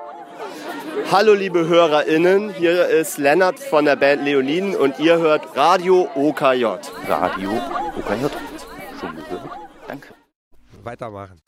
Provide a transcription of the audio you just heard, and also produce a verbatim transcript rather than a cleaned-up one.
Hallo liebe HörerInnen, hier ist Lennart von der Band Leoniden und ihr hört Radio O K J. Radio O K J. Schon gehört? Danke. Weitermachen.